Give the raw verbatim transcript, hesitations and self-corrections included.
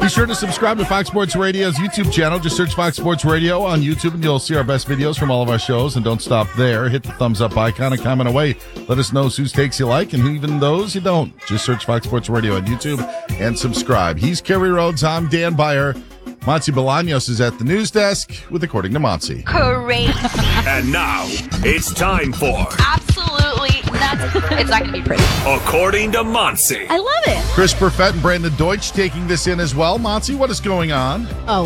Be sure to subscribe to Fox Sports Radio's YouTube channel. Just search Fox Sports Radio on YouTube and you'll see our best videos from all of our shows. And don't stop there. Hit the thumbs up icon and comment away. Let us know whose takes you like and even those you don't. Just search Fox Sports Radio on YouTube and subscribe. He's Kerry Rhodes. I'm Dan Beyer. Monty Bolaños is at the news desk with According to Monty. Crazy. And now, it's time for Absolutely nuts. It's not going to be pretty. According to Monty. I love it. Chris Perfett and Brandon Deutsch taking this in as well. Monty, what is going on? Oh,